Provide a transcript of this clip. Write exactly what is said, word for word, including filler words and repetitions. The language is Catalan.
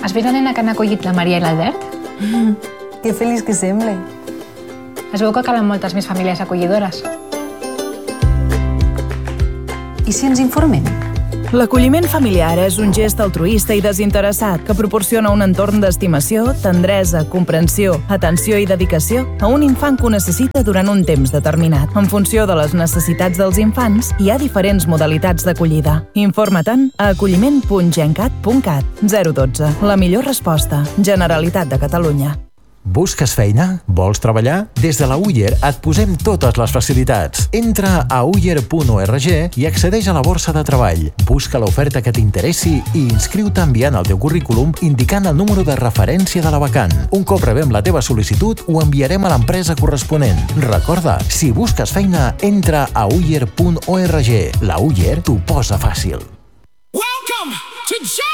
Has vist la nena que han acollit la Maria i l'Albert? Mm, que feliç que sembla. Es veu que calen moltes més famílies acollidores. I si ens informem? L'acolliment familiar és un gest altruista i desinteressat que proporciona un entorn d'estimació, tendresa, comprensió, atenció i dedicació a un infant que ho necessita durant un temps determinat. En funció de les necessitats dels infants, hi ha diferents modalitats d'acollida. Informa-te'n a acolliment punt gencat punt cat. zero dotze. La millor resposta. Generalitat de Catalunya. Busques feina? Vols treballar? Des de la Uller et posem totes les facilitats. Entra a uller punt org i accedeix a la borsa de treball. Busca l'oferta que t'interessi i inscriu-te enviant el teu currículum indicant el número de referència de la vacant. Un cop rebem la teva sol·licitud, ho enviarem a l'empresa corresponent. Recorda, si busques feina, entra a uller punt org. La Uller t'ho posa fàcil. Welcome to